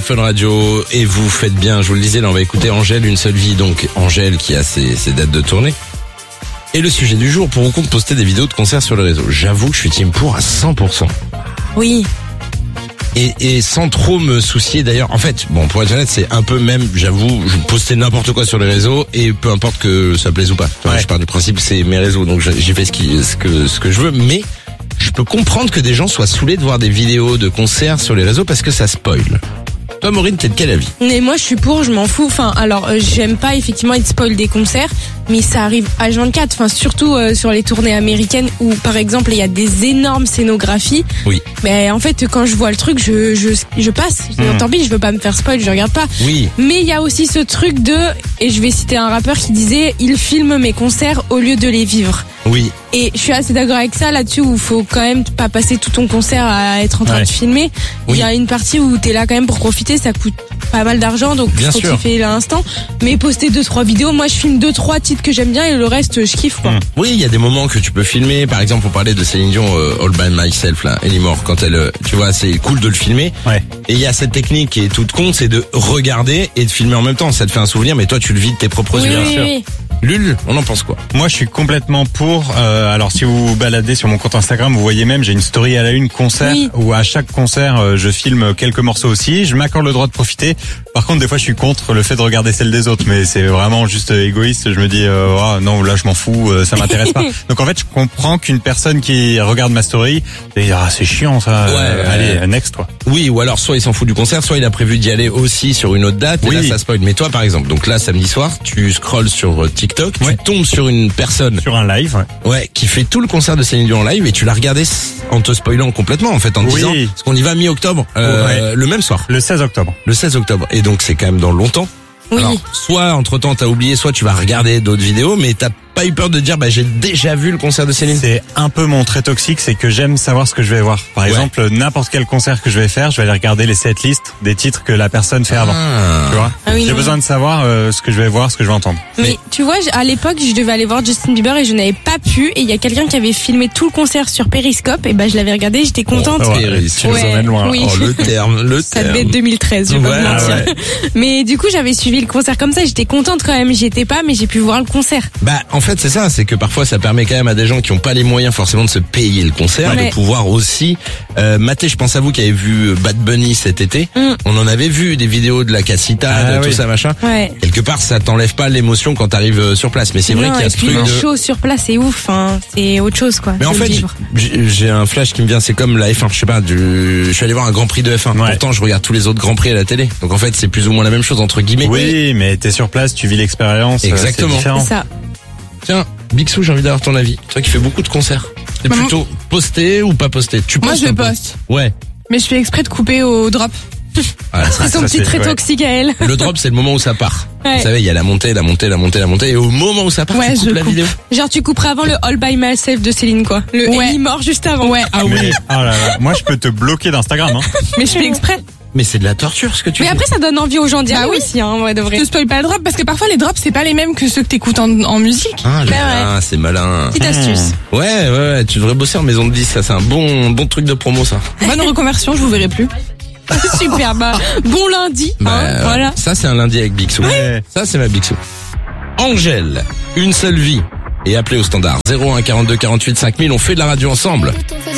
Fun Radio et vous faites bien, je vous le disais, là on va écouter Angèle, Une seule vie, donc Angèle qui a ses dates de tournée. Et le sujet du jour, pour vos comptes, poster des vidéos de concerts sur le réseau. J'avoue que je suis team pour à 100%. Oui. Et sans trop me soucier d'ailleurs, en fait, bon, pour être honnête, c'est un peu même, j'avoue, je postais n'importe quoi sur les réseaux et peu importe que ça plaise ou pas. Enfin, je pars du principe que c'est mes réseaux, donc j'ai fait ce que je veux, mais je peux comprendre que des gens soient saoulés de voir des vidéos de concerts sur les réseaux parce que ça spoil. Toi, Maureen, t'es de quel avis? Mais moi, je suis pour, je m'en fous. Enfin, alors, j'aime pas effectivement être spoil des concerts, mais ça arrive H24. Enfin, surtout sur les tournées américaines où, par exemple, il y a des énormes scénographies. Oui. Mais en fait, quand je vois le truc, je passe. Tant pis, je veux pas me faire spoil, je regarde pas. Oui. Mais il y a aussi ce truc et je vais citer un rappeur qui disait, il filme mes concerts au lieu de les vivre. Oui. Et je suis assez d'accord avec ça là-dessus où faut quand même pas passer tout ton concert à être en train de filmer. Il y a une partie où t'es là quand même pour profiter, ça coûte pas mal d'argent, donc bien faut sûr kiffer l'instant. Mais poster 2-3 vidéos, moi je filme 2-3 titres que j'aime bien et le reste je kiffe quoi. Oui, il y a des moments que tu peux filmer. Par exemple, on parlait de Céline Dion, All by Myself là, Anymore, quand elle, tu vois, c'est cool de le filmer. Ouais. Et il y a cette technique qui est toute con, c'est de regarder et de filmer en même temps. Ça te fait un souvenir, mais toi tu le vis de tes propres yeux. Bien sûr. Oui. Lul, on en pense quoi? Moi, je suis complètement pour. Alors, si vous vous baladez sur mon compte Instagram, vous voyez même, j'ai une story à la une concert où à chaque concert, je filme quelques morceaux aussi. Je m'accorde le droit de profiter. Par contre, des fois, je suis contre le fait de regarder celle des autres, mais c'est vraiment juste égoïste. Je me dis, non, là, je m'en fous, ça m'intéresse pas. Donc, en fait, je comprends qu'une personne qui regarde ma story, c'est chiant ça. Allez, next, toi. Oui, ou alors soit il s'en fout du concert, soit il a prévu d'y aller aussi sur une autre date. Et là, ça spoil. Mais toi, par exemple, donc là, samedi soir, tu scrolles sur TikTok, tu tombes sur une personne sur un live, qui fait tout le concert de Céline Dion en live et tu l'as regardé en te spoilant complètement en fait, en te disant parce qu'on y va mi-octobre, le même soir, le 16 octobre. Le 16 octobre. Et donc c'est quand même dans longtemps. Oui. Alors, soit entre-temps t'as oublié, soit tu vas regarder d'autres vidéos, mais t'as pas eu peur de dire j'ai déjà vu le concert de Céline. C'est un peu mon trait toxique, c'est que j'aime savoir ce que je vais voir. Par exemple, n'importe quel concert que je vais faire, je vais aller regarder les setlists des titres que la personne fait avant. Tu vois, j'ai besoin de savoir ce que je vais voir, ce que je vais entendre. Mais tu vois, à l'époque, je devais aller voir Justin Bieber et je n'avais pas pu. Et il y a quelqu'un qui avait filmé tout le concert sur Periscope. Et je l'avais regardé, j'étais contente. Tu nous emmènes loin. Oui. Oh, le terme. Ça devait être 2013, je vais pas vous mentir. Mais du coup, j'avais suivi le concert comme ça. J'étais contente quand même. J'y étais pas, mais j'ai pu voir le concert. En fait, c'est ça, c'est que parfois ça permet quand même à des gens qui ont pas les moyens forcément de se payer le concert de pouvoir aussi mater. Je pense à vous qui avez vu Bad Bunny cet été. On en avait vu des vidéos de la Casita, de tout ça machin. Quelque part ça t'enlève pas l'émotion quand t'arrives sur place, mais c'est vrai qu'il y a ce truc de show sur place, c'est ouf, c'est autre chose quoi. Mais en fait j'ai un flash qui me vient, c'est comme la F1, je sais pas, je suis allé voir un Grand Prix de F1. Pourtant je regarde tous les autres Grands Prix à la télé. Donc en fait c'est plus ou moins la même chose entre guillemets. Oui, mais t'es sur place, tu vis l'expérience. Exactement. C'est ça. Tiens, Bixou, j'ai envie d'avoir ton avis. Toi qui fais beaucoup de concerts. C'est plutôt poster ou pas poster? Tu postes? Moi, je poste. Ouais. Mais je fais exprès de couper au drop. C'est son petit trait toxique à elle. Le drop, c'est le moment où ça part. Ouais. Vous savez, il y a la montée, et au moment où ça part, tu coupes la vidéo. Genre, tu couperas avant le All by Myself de Céline, quoi. Le Anymore juste avant. Ouais. Ah oui. Oh là là. Moi, je peux te bloquer d'Instagram, Mais je fais exprès. Mais c'est de la torture ce que tu fais. Mais après, ça donne envie aux gens d'y aller aussi, en vrai de vrai. Je te spoil pas le drop parce que parfois les drops c'est pas les mêmes que ceux que t'écoutes en musique. C'est malin. Petite astuce. Ouais, tu devrais bosser en maison de 10, ça c'est un bon truc de promo ça. Bonne reconversion, je vous verrai plus. Super, bon lundi. Voilà. Ça c'est un lundi avec Bixou. Ça c'est ma Bixou. Angèle, Une seule vie. Et appelez au standard 01 42 48 5000, on fait de la radio ensemble.